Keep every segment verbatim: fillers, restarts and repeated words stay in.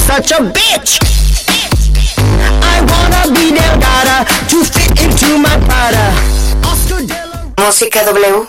such a bitch. I wanna be Delgada to fit into my Prada. Oscar de la... Música W.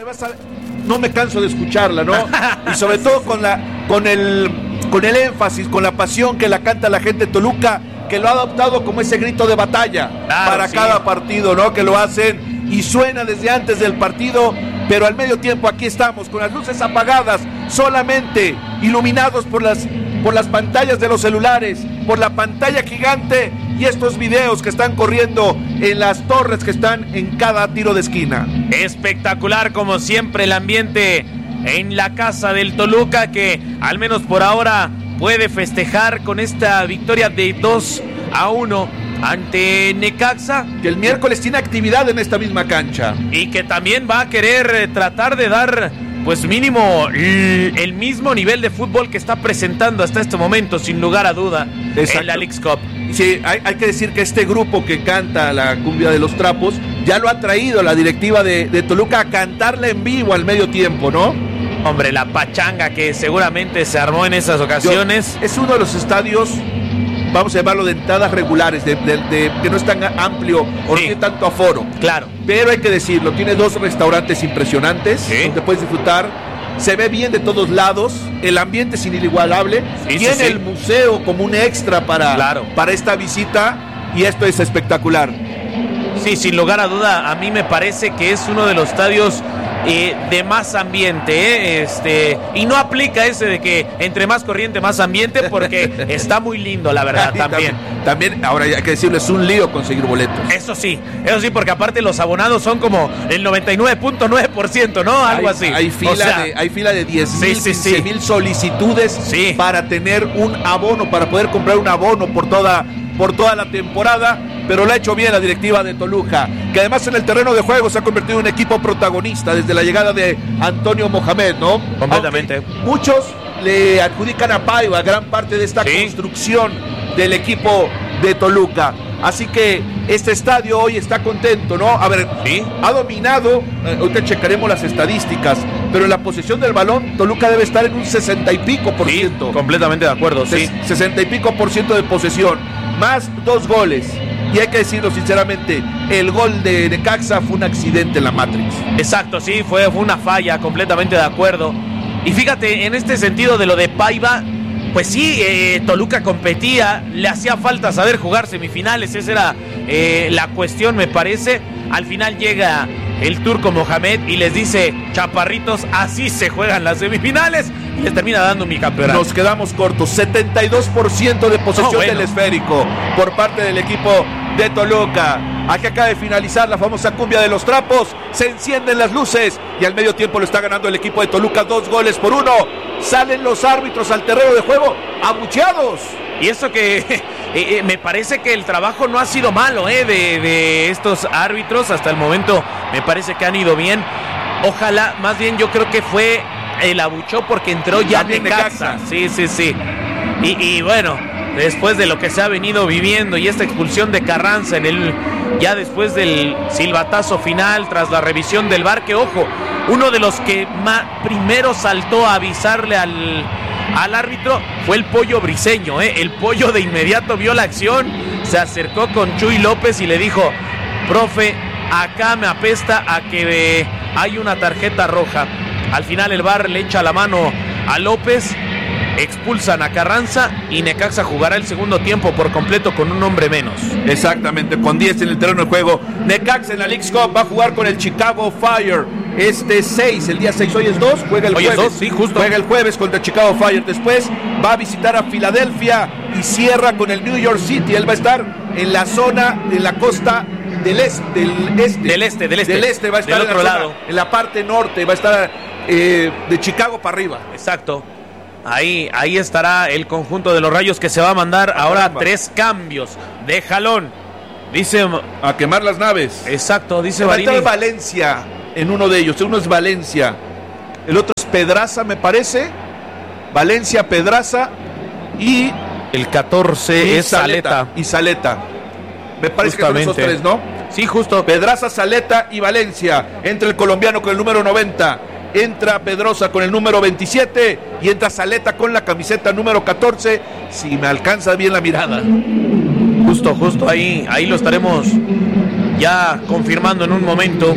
No me canso de escucharla, ¿no? Y sobre todo con la, con el, con el énfasis, con la pasión que la canta la gente de Toluca, que lo ha adoptado como ese grito de batalla claro, para sí. cada partido, ¿no? Que lo hacen y suena desde antes del partido, pero al medio tiempo aquí estamos con las luces apagadas, solamente iluminados por las, por las pantallas de los celulares, por la pantalla gigante y estos videos que están corriendo en las torres que están en cada tiro de esquina. Espectacular como siempre el ambiente en la casa del Toluca, que al menos por ahora puede festejar con esta victoria de dos a uno ante Necaxa, que el miércoles tiene actividad en esta misma cancha y que también va a querer eh, tratar de dar pues mínimo l- el mismo nivel de fútbol que está presentando hasta este momento, sin lugar a duda. Exacto. En la Leagues Cup. Sí, hay, hay que decir que este grupo que canta la cumbia de los trapos ya lo ha traído la directiva de, de Toluca a cantarla en vivo al medio tiempo, ¿no? Hombre, la pachanga que seguramente se armó en esas ocasiones. Yo, es uno de los estadios, vamos a llamarlo de entradas regulares, de, de, de, que no es tan amplio o sí. No tiene tanto aforo. Claro. Pero hay que decirlo, tiene dos restaurantes impresionantes, sí. Donde puedes disfrutar, se ve bien de todos lados, el ambiente es inigualable, sí, tiene sí, sí. el museo como un extra para, claro. para esta visita y esto es espectacular. Sí, sin lugar a duda, a mí me parece que es uno de los estadios Eh, de más ambiente, ¿eh? este y no aplica ese de que entre más corriente más ambiente, porque está muy lindo, la verdad. también. también también ahora hay que decirlo, es un lío conseguir boletos. Eso sí, eso sí, porque aparte los abonados son como el noventa y nueve punto nueve por ciento, ¿no? Algo hay, así. Hay fila, o sea, de, hay fila de diez mil, sí, sí, quince mil sí. solicitudes sí. para tener un abono, para poder comprar un abono por toda por toda la temporada, pero lo ha hecho bien la directiva de Toluca, que además en el terreno de juego se ha convertido en un equipo protagonista desde la llegada de Antonio Mohamed, ¿no? Completamente. Aunque muchos le adjudican a Paiva gran parte de esta sí. construcción del equipo de Toluca. Así que este estadio hoy está contento, ¿no? A ver, ¿sí? Ha dominado, eh, ahorita checaremos las estadísticas, pero en la posesión del balón, Toluca debe estar en un sesenta y pico por sí, ciento. Completamente de acuerdo, sí. Ses- sesenta y pico por ciento de posesión, más dos goles. Y hay que decirlo sinceramente, el gol de Necaxa fue un accidente en la Matrix. Exacto, sí, fue, fue una falla, completamente de acuerdo. Y fíjate, en este sentido de lo de Paiva, pues sí, eh, Toluca competía, le hacía falta saber jugar semifinales, esa era eh, la cuestión, me parece. Al final llega el turco Mohamed y les dice: chaparritos, así se juegan las semifinales, y les termina dando mi campeonato. Nos quedamos cortos, setenta y dos por ciento de posesión oh, bueno. del esférico por parte del equipo de Toluca. Aquí acaba de finalizar la famosa cumbia de los trapos, se encienden las luces y al medio tiempo lo está ganando el equipo de Toluca, dos goles por uno. Salen los árbitros al terreno de juego abucheados. Y eso que eh, eh, me parece que el trabajo no ha sido malo eh, de, de estos árbitros hasta el momento, me parece que han ido bien. Ojalá, más bien yo creo que fue el abucheo porque entró ya Necaxa. Sí, sí, sí. Y, y bueno, después de lo que se ha venido viviendo y esta expulsión de Carranza en el ya después del silbatazo final tras la revisión del V A R, que ojo, uno de los que más primero saltó a avisarle al, al árbitro fue el Pollo Briseño, ¿eh? El Pollo de inmediato vio la acción, se acercó con Chuy López y le dijo: profe, acá me apesta a que eh, hay una tarjeta roja. Al final el V A R le echa la mano a López, expulsan a Carranza y Necaxa jugará el segundo tiempo por completo con un hombre menos. Exactamente, con diez en el terreno de juego. Necaxa en la Leagues Cup va a jugar con el Chicago Fire este seis, el día seis, hoy es dos, juega el hoy jueves. Es dos, sí, justo. Juega el jueves contra el Chicago Fire, después va a visitar a Filadelfia y cierra con el New York City. Él va a estar en la zona de la costa del este, del este, del este, del este, del este va a estar del en otro la zona, lado, en la parte norte, va a estar eh, de Chicago para arriba. Exacto. Ahí, ahí estará el conjunto de los Rayos, que se va a mandar ahora Caramba. tres cambios de jalón. Dice a quemar las naves. Exacto, dice va a Barini. estar Valencia en uno de ellos. Uno es Valencia, el otro es Pedraza, me parece. Valencia, Pedraza y el catorce y es Saleta. Saleta. Y Saleta. Me parece Justamente. que son esos tres, ¿no? Sí, justo. Pedraza, Saleta y Valencia. Entra el colombiano con el número noventa. entra Pedrosa con el número veintisiete y entra Zaleta con la camiseta número catorce, si me alcanza bien la mirada. Justo, justo ahí, ahí lo estaremos ya confirmando en un momento.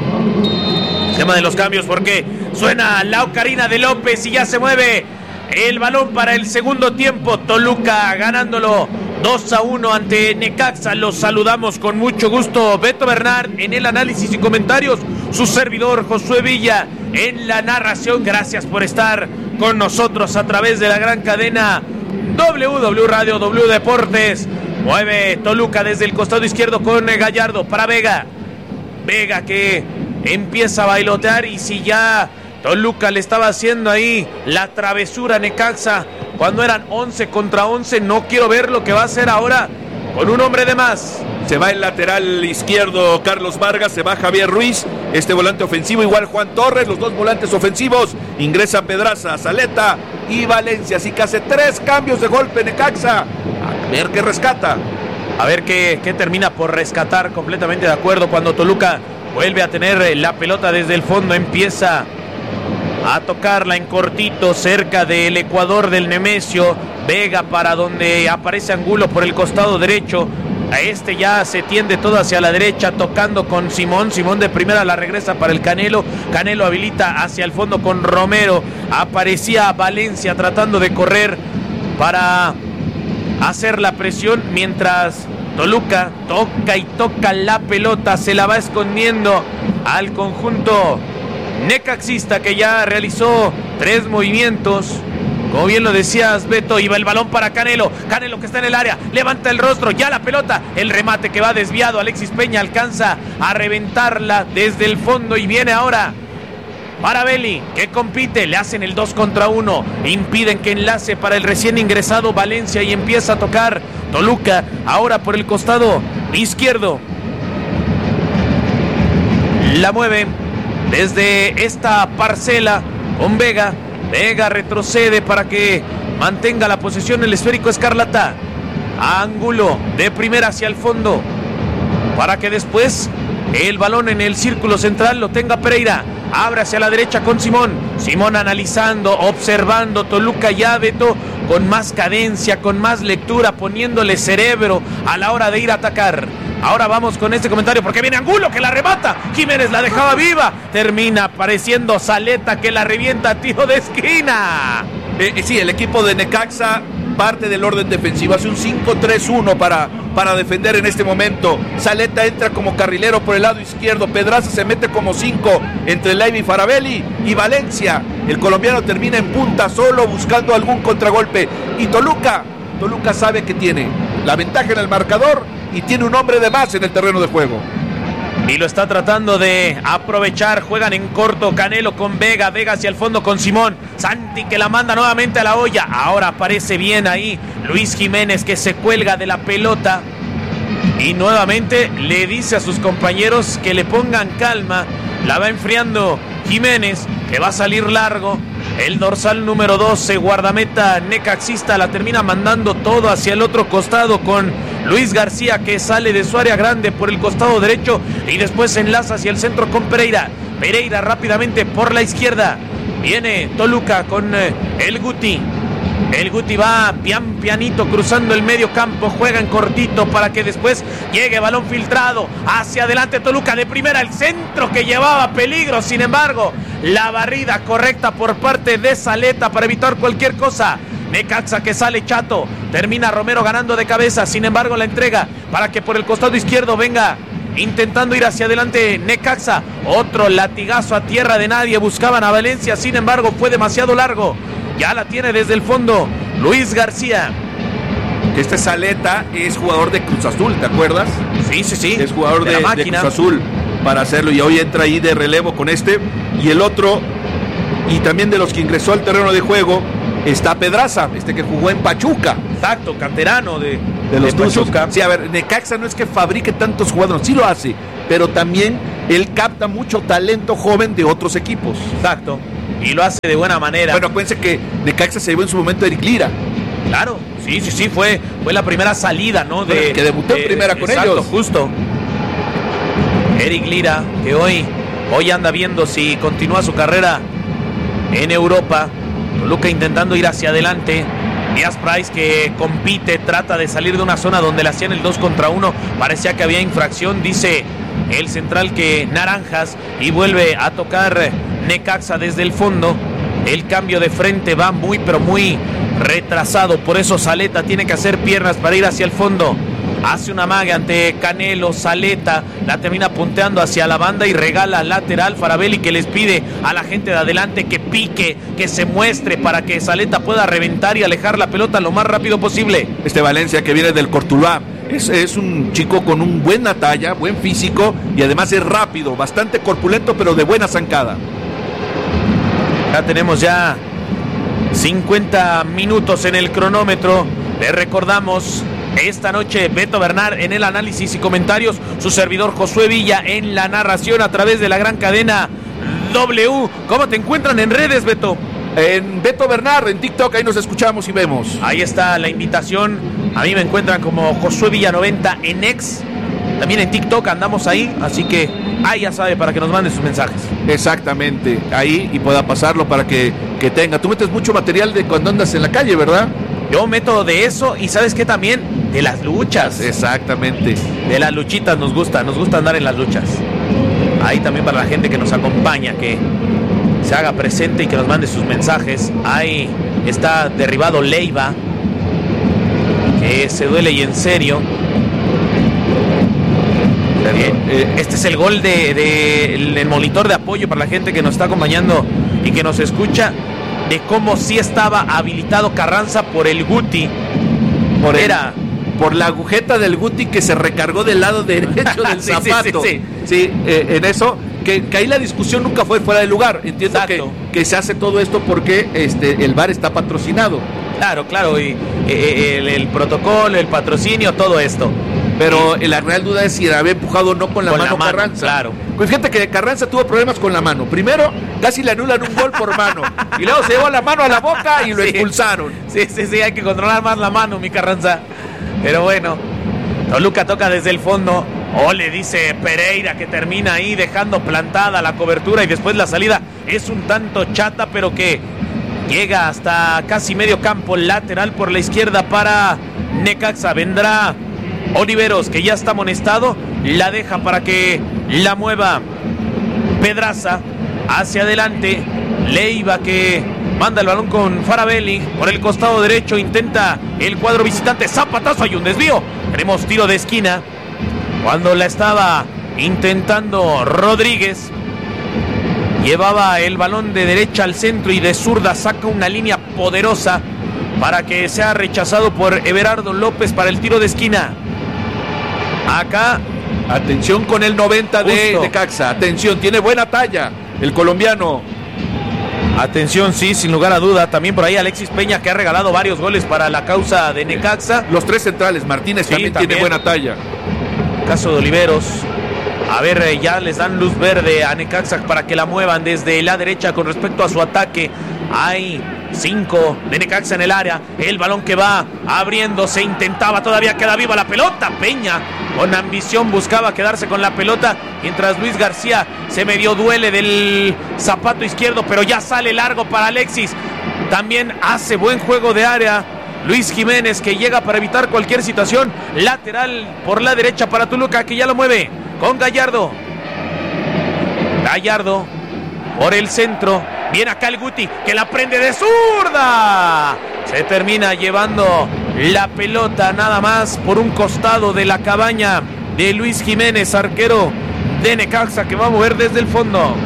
El tema de los cambios, porque suena la ocarina de López y ya se mueve el balón para el segundo tiempo. Toluca ganándolo dos a uno ante Necaxa. Los saludamos con mucho gusto. Beto Bernard en el análisis y comentarios. Su servidor Josué Villa en la narración. Gracias por estar con nosotros a través de la gran cadena W W Radio, W Deportes. Mueve Toluca desde el costado izquierdo con Gallardo para Vega. Vega que empieza a bailotear, y si ya Toluca le estaba haciendo ahí la travesura a Necaxa cuando eran once contra once, no quiero ver lo que va a hacer ahora con un hombre de más. Se va el lateral izquierdo Carlos Vargas, se va Javier Ruiz, este volante ofensivo, igual Juan Torres, los dos volantes ofensivos, ingresa Pedraza, Zaleta y Valencia, así que hace tres cambios de golpe Necaxa, a ver qué rescata. A ver qué, qué termina por rescatar, completamente de acuerdo. Cuando Toluca vuelve a tener la pelota desde el fondo, empieza a tocarla en cortito cerca del Ecuador del Nemesio. Vega para donde aparece Angulo por el costado derecho. A este ya se tiende todo hacia la derecha, tocando con Simón. Simón de primera la regresa para el Canelo. Canelo habilita hacia el fondo con Romero. Aparecía Valencia tratando de correr para hacer la presión, mientras Toluca toca y toca la pelota, se la va escondiendo al conjunto necaxista, que ya realizó tres movimientos. Como bien lo decías, Beto, iba el balón para Canelo. Canelo que está en el área, levanta el rostro, ya la pelota, el remate que va desviado. Alexis Peña alcanza a reventarla desde el fondo y viene ahora para Belli, que compite, le hacen el dos contra uno, impiden que enlace para el recién ingresado Valencia y empieza a tocar Toluca, ahora por el costado izquierdo. La mueve desde esta parcela con Vega. Vega retrocede para que mantenga la posesión el esférico escarlata. Ángulo de primera hacia el fondo para que después el balón en el círculo central lo tenga Pereira. Abre hacia la derecha con Simón. Simón analizando, observando. Toluca ya, Beto, con más cadencia, con más lectura, poniéndole cerebro a la hora de ir a atacar. Ahora vamos con este comentario porque viene Angulo que la remata. Jiménez la dejaba viva. Termina apareciendo Zaleta que la revienta a tiro de esquina. Eh, eh, sí, el equipo de Necaxa parte del orden defensivo, hace un cinco tres uno para, para defender en este momento. Zaleta entra como carrilero por el lado izquierdo, Pedraza se mete como cinco entre Leiva y Farabelli, y Valencia, el colombiano, termina en punta solo buscando algún contragolpe. Y Toluca, Toluca sabe que tiene la ventaja en el marcador y tiene un hombre de más en el terreno de juego. Y lo está tratando de aprovechar. Juegan en corto, Canelo con Vega, Vega hacia el fondo con Simón. Santi que la manda nuevamente a la olla. Ahora aparece bien ahí Luis Jiménez, que se cuelga de la pelota y nuevamente le dice a sus compañeros que le pongan calma. La va enfriando Jiménez, que va a salir largo. El dorsal número doce, guardameta necaxista, la termina mandando todo hacia el otro costado con Luis García, que sale de su área grande por el costado derecho y después enlaza hacia el centro con Pereira. Pereira rápidamente por la izquierda. Viene Toluca con eh, el Guti. El Guti va pian pianito cruzando el medio campo, juega en cortito para que después llegue balón filtrado hacia adelante. Toluca de primera, el centro que llevaba peligro, sin embargo la barrida correcta por parte de Zaleta para evitar cualquier cosa. Necaxa que sale chato, termina Romero ganando de cabeza, sin embargo la entrega para que por el costado izquierdo venga intentando ir hacia adelante Necaxa. Otro latigazo a tierra de nadie, buscaban a Valencia, sin embargo fue demasiado largo. Ya la tiene desde el fondo Luis García. Este Zaleta es jugador de Cruz Azul, ¿te acuerdas? Sí, sí, sí. Es jugador de, de, de Cruz Azul para hacerlo, y hoy entra ahí de relevo con este. Y el otro, y también de los que ingresó al terreno de juego, está Pedraza, este que jugó en Pachuca. Exacto, canterano de, de los de Pachuca. Sí, a ver, Necaxa no es que fabrique tantos jugadores, sí lo hace, pero también él capta mucho talento joven de otros equipos. Exacto. Y lo hace de buena manera. Bueno, acuérdense que Necaxa se llevó en su momento a Eric Lira. Claro, sí, sí, sí, fue, fue la primera salida, ¿no? De, que debutó de, en primera con exacto, ellos. Justo. Eric Lira, que hoy Hoy anda viendo si continúa su carrera en Europa. Toluca intentando ir hacia adelante. Díaz Price, que compite, trata de salir de una zona donde le hacían el dos contra uno. Parecía que había infracción, dice el central que naranjas, y vuelve a tocar Necaxa desde el fondo. El cambio de frente va muy pero muy retrasado, por eso Zaleta tiene que hacer piernas para ir hacia el fondo. Hace una maga ante Canelo, Zaleta la termina punteando hacia la banda y regala lateral. Faravelli, que les pide a la gente de adelante que pique, que se muestre para que Zaleta pueda reventar y alejar la pelota lo más rápido posible. Este Valencia, que viene del Cortuluá, es, es un chico con un buena talla, buen físico y además es rápido, bastante corpulento pero de buena zancada. Ya tenemos ya cincuenta minutos en el cronómetro. Les recordamos, esta noche Beto Bernard en el análisis y comentarios, su servidor Josué Villa en la narración a través de la gran cadena W. ¿Cómo te encuentran en redes, Beto? En Beto Bernard, en TikTok, ahí nos escuchamos y vemos. Ahí está la invitación. A mí me encuentran como Josué Villa noventa en X. También en TikTok andamos ahí, así que ahí ya sabe, para que nos mande sus mensajes. Exactamente, ahí, y pueda pasarlo para que, que tenga. Tú metes mucho material de cuando andas en la calle, ¿verdad? Yo meto de eso y ¿sabes qué también? De las luchas. Exactamente. De las luchitas nos gusta, nos gusta andar en las luchas. Ahí también para la gente que nos acompaña, que se haga presente y que nos mande sus mensajes. Ahí está derribado Leiva, que se duele y en serio. Este es el gol de, de el, el monitor de apoyo para la gente que nos está acompañando y que nos escucha, de cómo sí estaba habilitado Carranza por el Guti. Por Era el, por la agujeta del Guti que se recargó del lado derecho del sí, zapato. Sí, sí, sí. sí eh, en eso, que, que ahí la discusión nunca fue fuera de lugar. Entiendo que, que se hace todo esto porque este el V A R está patrocinado. Claro, claro, y eh, el, el protocolo, el patrocinio, todo esto. Pero la real duda es si había empujado o no con la con mano, la mano Carranza. Claro. Pues fíjate que Carranza tuvo problemas con la mano. Primero, casi le anulan un gol por mano. Y luego se llevó la mano a la boca y lo sí. expulsaron. Sí, sí, sí, hay que controlar más la mano, mi Carranza. Pero bueno, Toluca toca desde el fondo. O le dice Pereira, que termina ahí dejando plantada la cobertura y después la salida es un tanto chata, pero que llega hasta casi medio campo lateral por la izquierda para Necaxa. Vendrá Oliveros, que ya está amonestado, la deja para que la mueva Pedraza hacia adelante. Leiva, que manda el balón con Faravelli por el costado derecho, intenta el cuadro visitante, zapatazo, hay un desvío. Tenemos tiro de esquina cuando la estaba intentando Rodríguez. Llevaba el balón de derecha al centro y de zurda saca una línea poderosa para que sea rechazado por Everardo López para el tiro de esquina. Acá, atención con el noventa de Necaxa. Atención, tiene buena talla el colombiano. Atención, sí, sin lugar a duda. También por ahí Alexis Peña, que ha regalado varios goles para la causa de Necaxa. Los tres centrales, Martínez sí, también, también tiene buena talla. Caso de Oliveros. A ver, ya les dan luz verde a Necaxa para que la muevan desde la derecha con respecto a su ataque. Hay cinco de Necaxa en el área. El balón que va abriendo, se intentaba, todavía queda viva la pelota. Peña, con ambición, buscaba quedarse con la pelota, mientras Luis García se medio duele del zapato izquierdo, pero ya sale largo para Alexis. También hace buen juego de área Luis Jiménez, que llega para evitar cualquier situación. Lateral por la derecha para Toluca, que ya lo mueve con Gallardo. Gallardo por el centro. Viene acá el Guti, que la prende de zurda. Se termina llevando la pelota nada más por un costado de la cabaña de Luis Jiménez, arquero de Necaxa, que va a mover desde el fondo.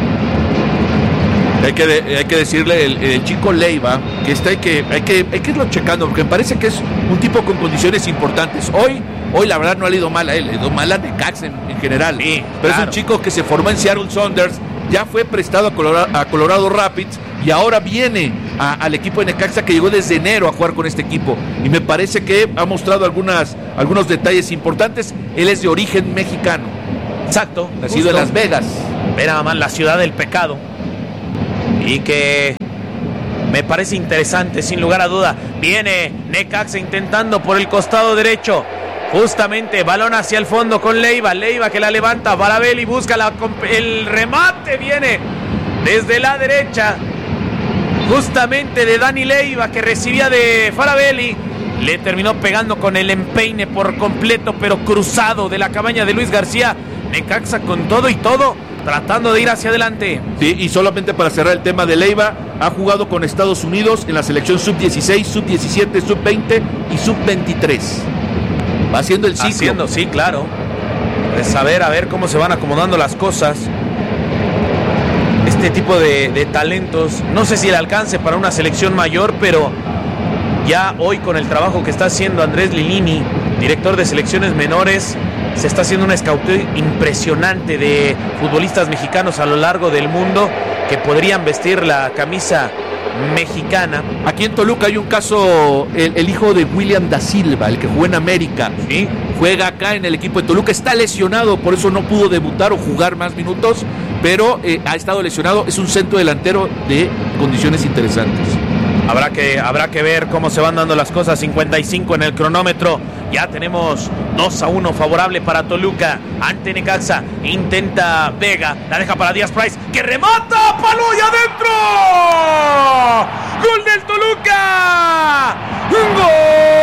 Hay que, de, hay que decirle el, el chico Leiva que está, hay que, hay que hay que irlo checando, porque me parece que es un tipo con condiciones importantes. Hoy, hoy la verdad no ha ido mal a él, ha ido mal a Necaxa en, en general. Sí, pero claro. Es un chico que se formó en Seattle Sounders, ya fue prestado a Colorado, a Colorado Rapids y ahora viene a, al equipo de Necaxa, que llegó desde enero a jugar con este equipo. Y me parece que ha mostrado algunas, algunos detalles importantes. Él es de origen mexicano. Exacto. Nacido en Las Vegas. Ve nada más, la ciudad del pecado. Y que me parece interesante, sin lugar a duda. Viene Necaxa intentando por el costado derecho. Justamente, balón hacia el fondo con Leiva. Leiva que la levanta. Farabelli busca la, el remate. Viene desde la derecha. Justamente de Dani Leiva, que recibía de Farabelli. Le terminó pegando con el empeine por completo, pero cruzado de la cabaña de Luis García. Necaxa con todo y todo, tratando de ir hacia adelante. Sí, y solamente para cerrar el tema de Leiva, ha jugado con Estados Unidos en la selección sub dieciséis, sub diecisiete, sub veinte y sub veintitrés. Va haciendo el ciclo. Haciendo, sí, claro. Pues a ver, a ver cómo se van acomodando las cosas. Este tipo de, de talentos, no sé si el alcance para una selección mayor, pero ya hoy con el trabajo que está haciendo Andrés Lilini, director de selecciones menores, se está haciendo un scouting impresionante de futbolistas mexicanos a lo largo del mundo que podrían vestir la camisa mexicana. Aquí en Toluca hay un caso, el, el hijo de William da Silva, el que jugó en América, ¿sí? Juega acá en el equipo de Toluca, está lesionado, por eso no pudo debutar o jugar más minutos, pero eh, ha estado lesionado, es un centro delantero de condiciones interesantes. Habrá que, habrá que ver cómo se van dando las cosas. cincuenta y cinco en el cronómetro. Ya tenemos dos a uno favorable para Toluca ante Necaxa. Intenta Vega, la deja para Díaz Price, que remata. ¡Palo y adentro!